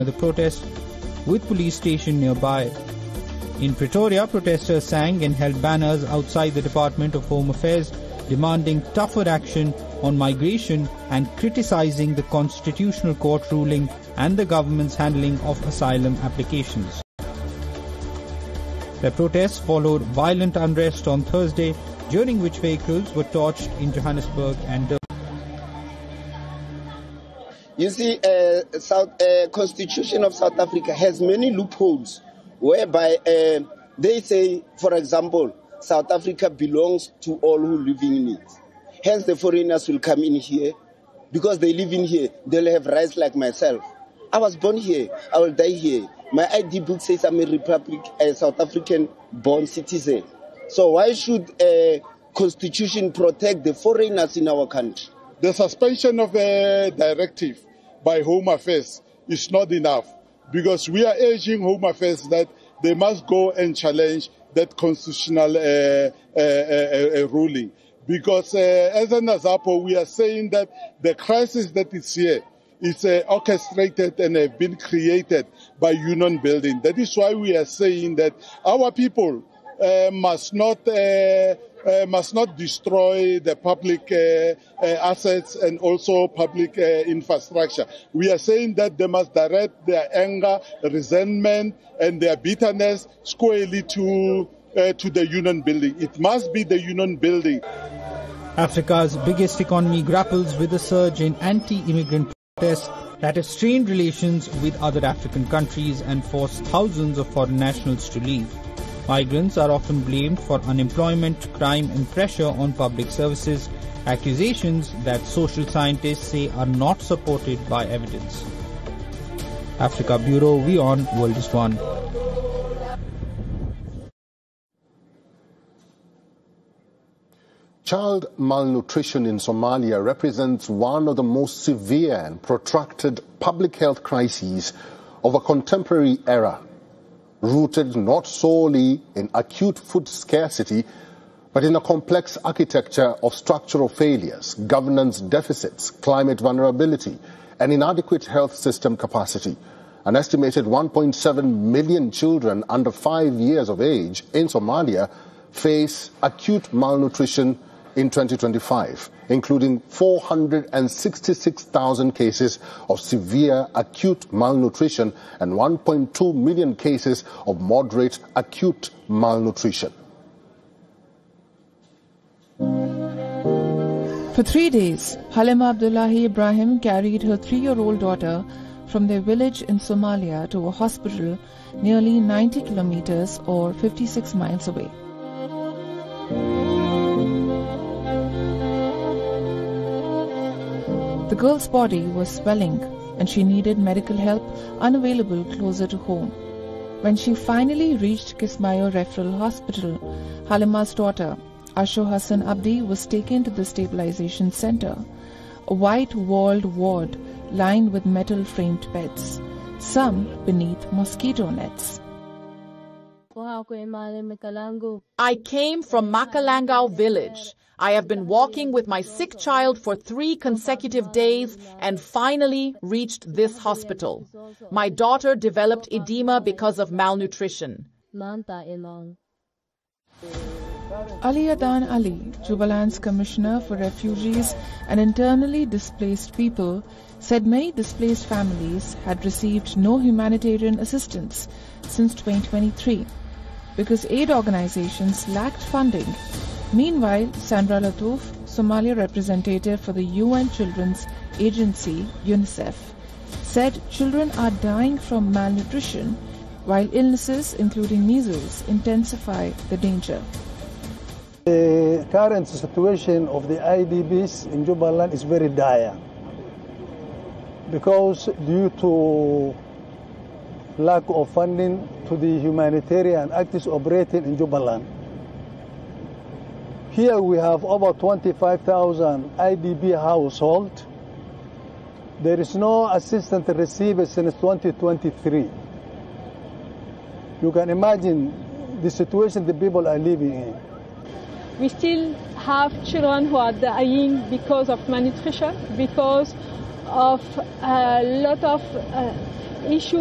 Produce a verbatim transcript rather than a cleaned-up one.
the protest with police stationed nearby. In Pretoria, protesters sang and held banners outside the Department of Home Affairs demanding tougher action on migration and criticizing the Constitutional Court ruling and the government's handling of asylum applications. The protests followed violent unrest on Thursday, during which vehicles were torched in Johannesburg and Durban. You see, uh, South uh, Constitution of South Africa has many loopholes, whereby uh, they say, for example, South Africa belongs to all who live in it. Hence, the foreigners will come in here because they live in here. They'll have rights like myself. I was born here. I will die here. My I D book says I'm a Republic, a South African-born citizen. So why should a constitution protect the foreigners in our country? The suspension of a directive by Home Affairs is not enough, because we are urging Home Affairs that they must go and challenge that constitutional uh, uh, uh, uh, ruling. Because uh, as an example, we are saying that the crisis that is here is uh, orchestrated and have been created by union building. That is why we are saying that our people uh, must not uh, Uh, must not destroy the public uh, uh, assets and also public uh, infrastructure. We are saying that they must direct their anger, resentment, and their bitterness squarely to, uh, to the union building. It must be the union building. Africa's biggest economy grapples with a surge in anti-immigrant protests that have strained relations with other African countries and forced thousands of foreign nationals to leave. Migrants are often blamed for unemployment, crime and pressure on public services, accusations that social scientists say are not supported by evidence. Africa Bureau, WION, World is One. Child malnutrition in Somalia represents one of the most severe and protracted public health crises of a contemporary era, rooted not solely in acute food scarcity, but in a complex architecture of structural failures, governance deficits, climate vulnerability, and inadequate health system capacity. An estimated one point seven million children under five years of age in Somalia face acute malnutrition in twenty twenty-five, including four hundred sixty-six thousand cases of severe acute malnutrition and one point two million cases of moderate acute malnutrition. For three days, Halima Abdullahi Ibrahim carried her three-year-old daughter from their village in Somalia to a hospital nearly ninety kilometers or fifty-six miles away. The girl's body was swelling and she needed medical help unavailable closer to home. When she finally reached Kismayo Referral Hospital, Halima's daughter, Asho Hassan Abdi, was taken to the stabilization center, a white-walled ward lined with metal-framed beds, some beneath mosquito nets. I came from Makalangau village. I have been walking with my sick child for three consecutive days and finally reached this hospital. My daughter developed edema because of malnutrition. Ali Adan Ali, Jubaland's Commissioner for Refugees and Internally Displaced People, said many displaced families had received no humanitarian assistance since twenty twenty-three because aid organizations lacked funding. Meanwhile, Sandra Latouf, Somalia representative for the U N Children's Agency, UNICEF, said children are dying from malnutrition, while illnesses, including measles, intensify the danger. The current situation of the I D Bs in Jubaland is very dire because due to lack of funding to the humanitarian actors operating in Jubaland. Here we have over twenty-five thousand I D B households. There is no assistance received since twenty twenty-three. You can imagine the situation the people are living in. We still have children who are dying because of malnutrition, because of a lot of uh, issue